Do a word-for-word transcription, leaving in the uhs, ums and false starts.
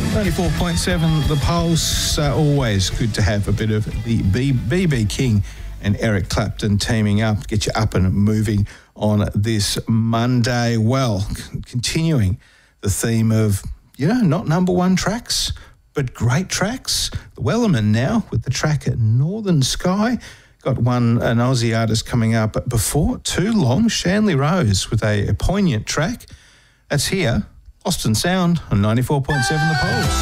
ninety-four point seven The Pulse. Uh, always good to have a bit of the B B King and Eric Clapton teaming up, get you up and moving on this Monday. Well, c- continuing the theme of, you know, not number one tracks, but great tracks. The Wellerman now with the track at Northern Sky. Got one, an Aussie artist coming up, but before too long, Shanley Rose with a, a poignant track. That's here, Lost in Sound on ninety-four point seven The Pulse.